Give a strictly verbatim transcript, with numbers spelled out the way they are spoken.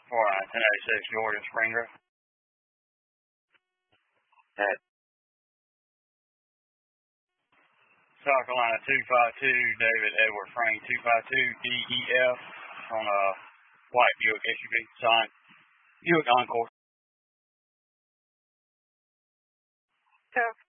four nine, ten eighty-six, Georgia, Springer. At South Carolina two five two, David Edward Frank two five two, D E F on a white Buick S U V, signed Buick Encore. South